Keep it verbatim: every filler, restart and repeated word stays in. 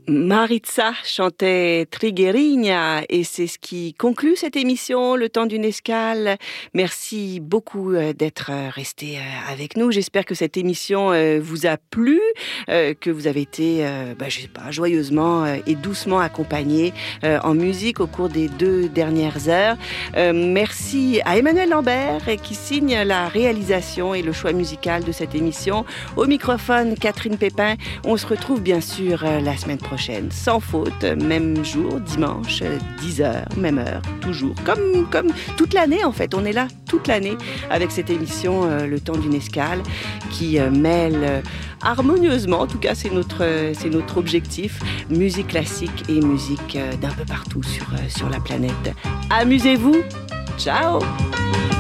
Maritza chantait Triguerinha et c'est ce qui conclut cette émission, Le temps d'une escale. Merci beaucoup d'être resté avec nous. J'espère que cette émission vous a plu, que vous avez été, bah, je sais pas, joyeusement et doucement accompagnés en musique au cours des deux dernières heures. Merci à Emmanuel Lambert qui signe la réalisation et le choix musical de cette émission. Au microphone, Catherine Pépin. On se retrouve bien sûr la semaine prochaine. Sans faute, même jour, dimanche, dix heures, même heure, toujours. Comme, comme toute l'année en fait, on est là toute l'année avec cette émission euh, Le temps d'une escale qui euh, mêle euh, harmonieusement, en tout cas c'est notre, euh, c'est notre objectif, musique classique et musique euh, d'un peu partout sur, euh, sur la planète. Amusez-vous, ciao!